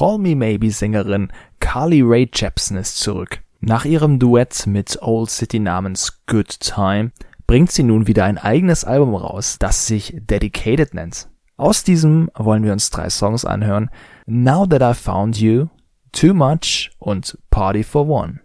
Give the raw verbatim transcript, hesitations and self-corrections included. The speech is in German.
Call Me Maybe-Sängerin Carly Rae Jepsen ist zurück. Nach ihrem Duett mit Owl City namens Good Time bringt sie nun wieder ein eigenes Album raus, das sich Dedicated nennt. Aus diesem wollen wir uns drei Songs anhören: Now That I Found You, Too Much und Party for One.